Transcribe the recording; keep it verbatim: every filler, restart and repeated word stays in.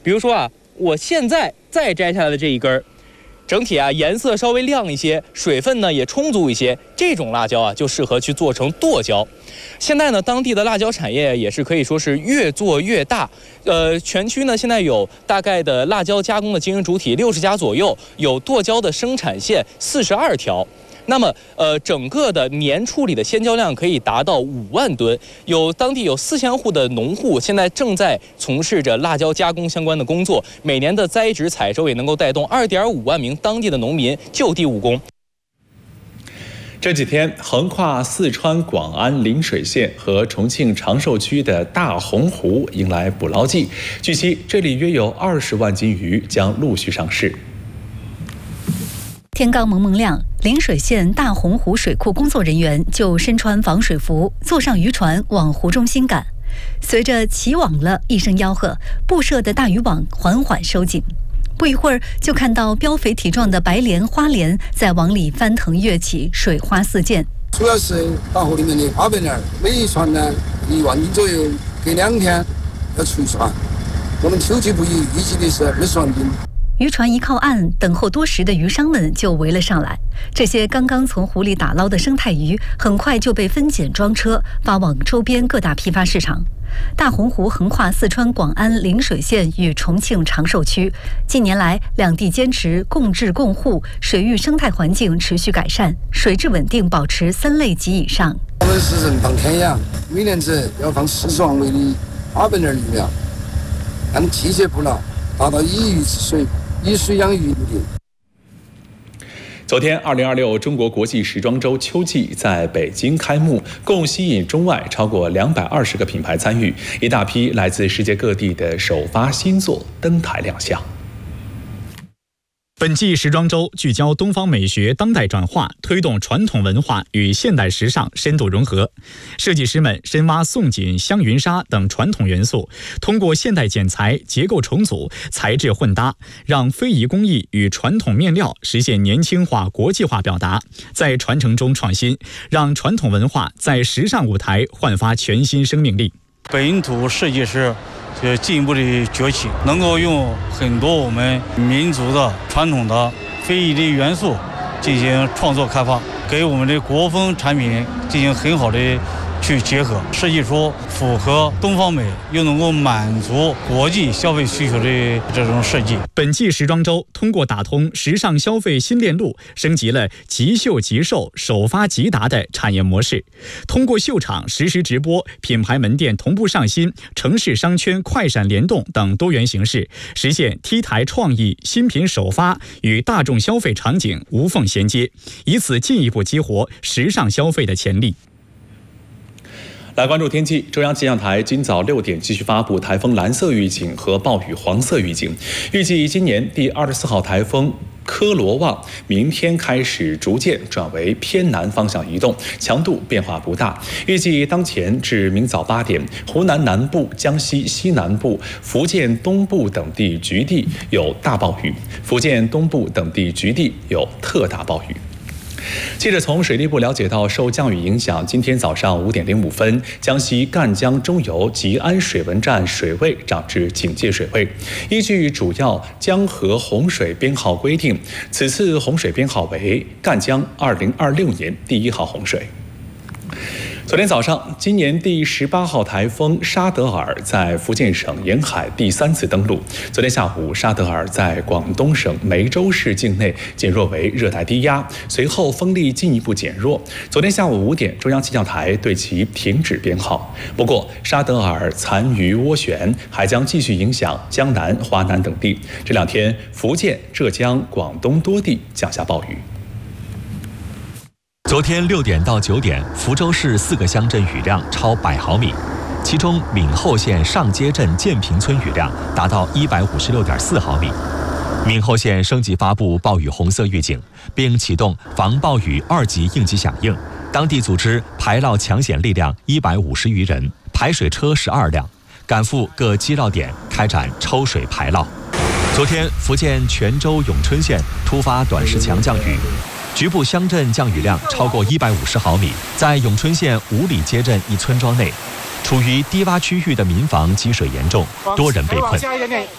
比如说啊，我现在再摘下来的这一根儿。整体啊颜色稍微亮一些，水分呢也充足一些，这种辣椒啊就适合去做成剁椒。现在呢，当地的辣椒产业也是可以说是越做越大。呃，全区呢现在有大概的辣椒加工的经营主体六十家左右，有剁椒的生产线四十二条。那么，呃，整个的年处理的鲜椒量可以达到五万吨，有当地有四千户的农户现在正在从事着辣椒加工相关的工作，每年的栽植采收也能够带动二点五万名当地的农民就地务工。 这几天，横跨四川广安陵水县和重庆长寿区的大洪湖迎来捕捞季，据悉，这里约有二十万斤鱼将陆续上市。 天刚蒙蒙亮，陵水县大洪湖水库工作人员就身穿防水服，坐上渔船往湖中心赶。随着起网了一声吆喝，布设的大渔网缓缓收紧。不一会儿，就看到膘肥体壮的白鲢、花鲢在网里翻腾跃起，水花四溅。 主要是大河里面的花白鲢，每一船呢一万斤左右，隔两天要出一船。我们秋季捕鱼预计的是二十万斤。 渔船一靠岸，等候多时的渔商们就围了上来。这些刚刚从湖里打捞的生态鱼，很快就被分拣装车，发往周边各大批发市场。大洪湖横跨四川广安陵水县与重庆长寿区，近年来两地坚持共治共护，水域生态环境持续改善，水质稳定保持三类级以上。 我们是人放天养，每年只要放四十万尾的花白鲢鱼苗，按季节捕捞，达到以鱼治水。以水养鱼目的。 昨天，二零二六中国国际时装周秋季在北京开幕，共吸引中外超过两百二十个品牌参与，一大批来自世界各地的首发新作登台亮相。 本季时装周聚焦东方美学当代转化，推动传统文化与现代时尚深度融合。设计师们深挖宋锦、香云纱等传统元素，通过现代剪裁、结构重组、材质混搭，让非遗工艺与传统面料实现年轻化、国际化表达，在传承中创新，让传统文化在时尚舞台焕发全新生命力。 本土设计师就进一步的崛起，能够用很多我们民族的传统的非遗的元素进行创作开发，给我们的国风产品进行很好的去结合，设计出符合东方美又能够满足国际消费需求的这种设计。 本季时装周通过打通时尚消费新链路，升级了即秀即售、首发即达的产业模式。通过秀场实时直播、品牌门店同步上新、城市商圈快闪联动等多元形式，实现 T 台创意、新品首发与大众消费场景无缝衔接，以此进一步激活时尚消费的潜力。 来关注天气，中央气象台今早六点继续发布台风蓝色预警和暴雨黄色预警，预计今年第二十四号台风科罗旺明天开始逐渐转为偏南方向移动，强度变化不大。预计当前至明早八点，湖南南部、江西西南部、福建东部等地局地有大暴雨，福建东部等地局地有特大暴雨。记者从水利部了解到，受降雨影响，今天早上五点零五分，江西赣江中游吉安水文站水位涨至警戒水位。依据主要江河洪水编号规定，此次洪水编号为赣江二零二六年第一号洪水。昨天早上，今年第十八号台风沙德尔在福建省沿海第三次登陆。昨天下午，沙德尔在广东省梅州市境内减弱为热带低压，随后风力进一步减弱。昨天下午五点，中央气象台对其停止编号。不过，沙德尔残余涡旋还将继续影响江南、华南等地。这两天，福建、浙江、广东多地降下暴雨。 昨天六点到九点，福州市四个乡镇雨量超百毫米，其中闽后县上街镇建平村雨量达到一百五十六点四毫米。闽后县升级发布暴雨红色预警，并启动防暴雨二级应急响应，当地组织排涝抢险力量一百五十余人，排水车十二辆，赶赴各积涝点开展抽水排涝。昨天，福建泉州永春县突发短时强降雨。局部乡镇降雨量超过一百五十毫米，在永春县五里街镇一村庄内，处于低洼区域的民房积水严重，多人被困。